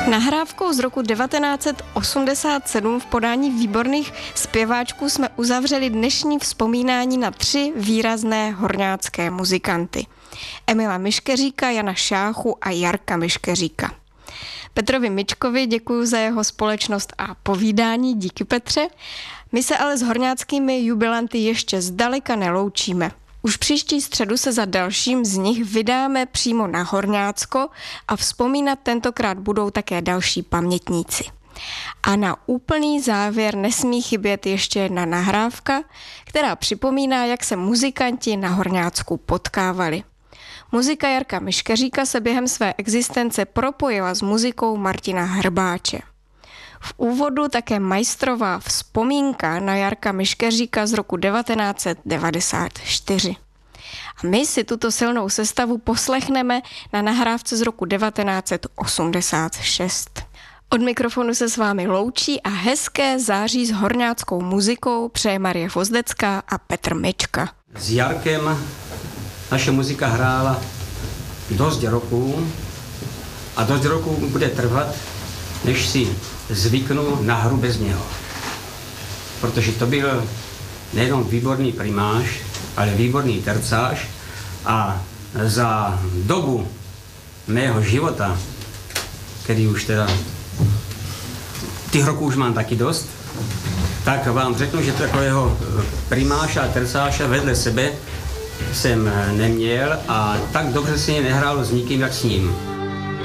Nahrávkou z roku 1987 v podání výborných zpěváčků jsme uzavřeli dnešní vzpomínání na 3 výrazné horňácké muzikanty. Emila Miškeříka, Jana Šáchu a Jarka Miškeříka. Petrovi Mičkovi děkuji za jeho společnost a povídání, díky Petře. My se ale s horňáckými jubilanty ještě zdaleka neloučíme. Už příští středu se za dalším z nich vydáme přímo na Horňácko a vzpomínat tentokrát budou také další pamětníci. A na úplný závěr nesmí chybět ještě jedna nahrávka, která připomíná, jak se muzikanti na Horňácku potkávali. Muzika Jarka Miškeříka se během své existence propojila s muzikou Martina Hrbáče. V úvodu také majstrová vzpomínka na Jarka Miškeříka z roku 1994. A my si tuto silnou sestavu poslechneme na nahrávce z roku 1986. Od mikrofonu se s vámi loučí a hezké září s horňáckou muzikou přeje Marie Vozdecká a Petr Mička. S Jarkem naše muzika hrála dost roků a dost roků bude trvat, než si zvyknu na hru bez něho. Protože to byl nejenom výborný primáš, ale výborný tercáš a za dobu mého života, který už teda těch roků už mám taky dost, tak vám řeknu, že takového primáša a tercáša vedle sebe jsem neměl a tak dobře si nehrálo s nikým, jak s ním.